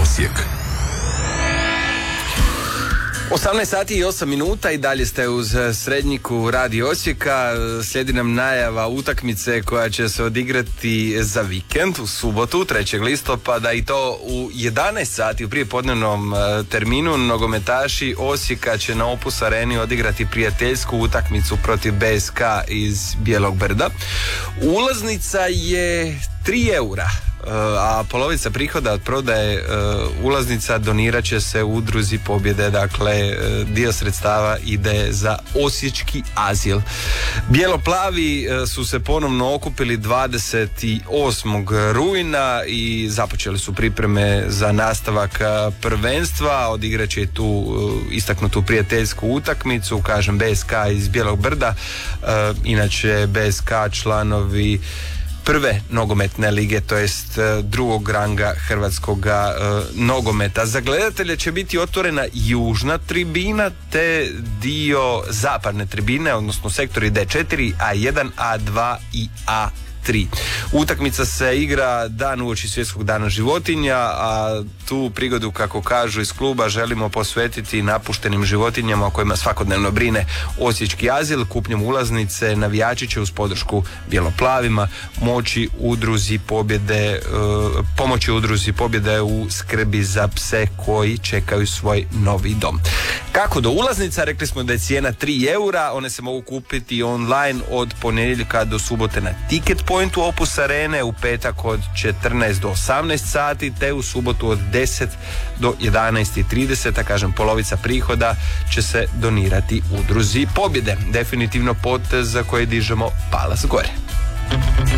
Osijek. 18 sati i 8 minuta i dalje ste uz Srednjiku Radio Osijeka. Slijedi nam najava utakmice koja će se odigrati za vikend u subotu 3. listopada i to u 11 sati u prijepodnevnom terminu. Nogometaši Osijeka će na Opus Areni odigrati prijateljsku utakmicu protiv BSK iz Bijelog Brda. Ulaznica je 3 eura. A polovica prihoda od prodaje ulaznica donirat će se udruzi Pobjede, dakle dio sredstava ide za Osječki azil. Bijeloplavi su se ponovno okupili 28. rujna i započeli su pripreme za nastavak prvenstva. Odigrat će tu istaknutu prijateljsku utakmicu, kažem BSK iz Bijelog Brda, inače BSK članovi prve nogometne lige, to jest drugog ranga hrvatskog nogometa. Za gledatelje će biti otvorena južna tribina te dio zapadne tribine, odnosno sektori D4, A1, A2 i A3. Utakmica se igra dan uoči Svjetskog dana životinja, a tu prigodu, kako kažu iz kluba, želimo posvetiti napuštenim životinjama o kojima svakodnevno brine Osječki azil. Kupnjom ulaznice navijači će uz podršku Bijeloplavima pomoći udruzi Pobjede u skrbi za pse koji čekaju svoj novi dom. Kako do ulaznica? Rekli smo da je cijena 3 eura, one se mogu kupiti online od ponedjeljka do subote na Ticket Pointu Opus Arene, u petak od 14 do 18 sati, te u subotu od 10 do 11:30, a kažem polovica prihoda će se donirati udruzi Pobjede. Definitivno potez za koji dižemo palac gore.